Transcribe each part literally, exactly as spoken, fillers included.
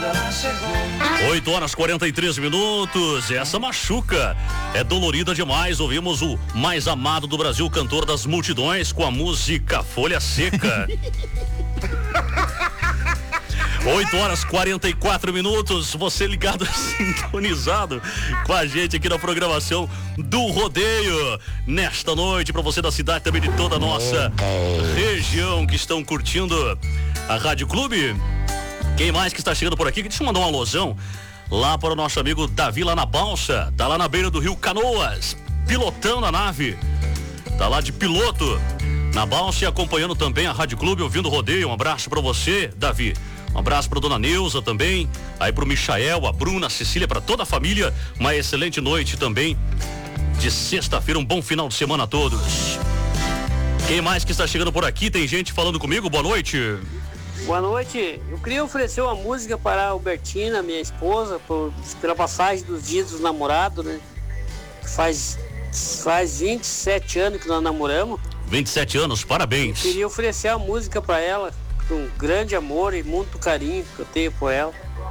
oito horas e quarenta e três minutos. Essa machuca. É dolorida demais. Ouvimos o mais amado do Brasil, cantor das multidões, com a música Folha Seca. oito horas e quarenta e quatro minutos. Você ligado, sintonizado com a gente aqui na programação do Rodeio. Nesta noite, para você da cidade, também de toda a nossa região que estão curtindo a Rádio Clube. Quem mais que está chegando por aqui? Deixa eu mandar um alusão lá para o nosso amigo Davi, lá na Balsa. Tá lá na beira do Rio Canoas, pilotando a nave. Tá lá de piloto na Balsa e acompanhando também a Rádio Clube, ouvindo o Rodeio. Um abraço para você, Davi. Um abraço para dona Neuza também, aí pro Michael, a Bruna, a Cecília, para toda a família. Uma excelente noite também de sexta-feira, um bom final de semana a todos. Quem mais que está chegando por aqui? Tem gente falando comigo, boa noite. Boa noite, eu queria oferecer uma música para a Albertina, minha esposa, por, pela passagem dos dias dos namorados, né? Faz, faz vinte e sete anos que nós namoramos. vinte e sete anos, parabéns. Eu queria oferecer a música para ela, com um grande amor e muito carinho que eu tenho por ela.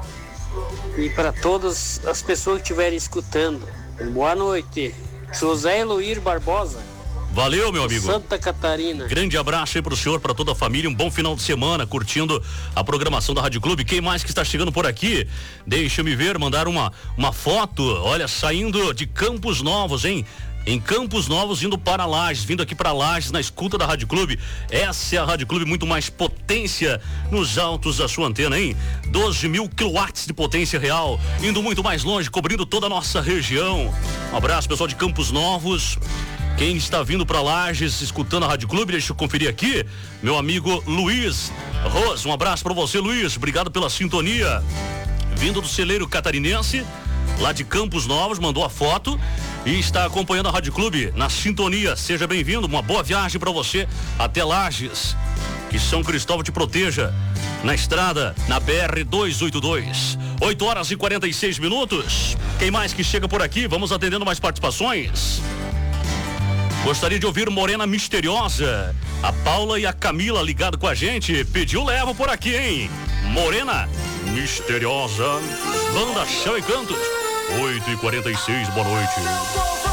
E para todas as pessoas que estiverem escutando. Boa noite. José Eloir Barbosa. Valeu, meu amigo. Santa Catarina. Grande abraço aí pro senhor, para toda a família. Um bom final de semana, curtindo a programação da Rádio Clube. Quem mais que está chegando por aqui? Deixa-me ver, mandar uma, uma foto. Olha, saindo de Campos Novos, hein? Em Campos Novos, indo para Lages, vindo aqui para Lages, na escuta da Rádio Clube. Essa é a Rádio Clube, muito mais potência nos altos da sua antena, hein? doze mil quilowatts de potência real, indo muito mais longe, cobrindo toda a nossa região. Um abraço, pessoal de Campos Novos. Quem está vindo para Lages, escutando a Rádio Clube, deixa eu conferir aqui. Meu amigo Luiz Rose, um abraço para você, Luiz. Obrigado pela sintonia. Vindo do celeiro catarinense, lá de Campos Novos, mandou a foto e está acompanhando a Rádio Clube na sintonia. Seja bem-vindo, uma boa viagem para você até Lages. Que São Cristóvão te proteja na estrada, na B R duzentos e oitenta e dois. oito horas e quarenta e seis minutos. Quem mais que chega por aqui? Vamos atendendo mais participações. Gostaria de ouvir Morena Misteriosa. A Paula e a Camila ligado com a gente. Pediu, leva por aqui, hein? Morena Misteriosa. Banda Chão e Cantos. oito e quarenta e seis, boa noite.